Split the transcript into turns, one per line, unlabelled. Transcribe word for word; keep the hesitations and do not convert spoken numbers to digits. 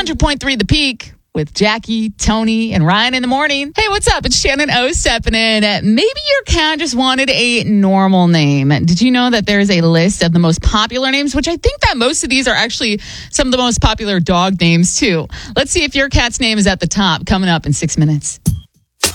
hundred point three The Peak with Jackie, Tony, and Ryan in the morning. Hey, what's up? It's Shannon O stepping in. Maybe your cat just wanted a normal name. Did you know that there's a list of the most popular names, which I think that most of these are actually some of the most popular dog names, too. Let's see if your cat's name is at the top, coming up in six minutes.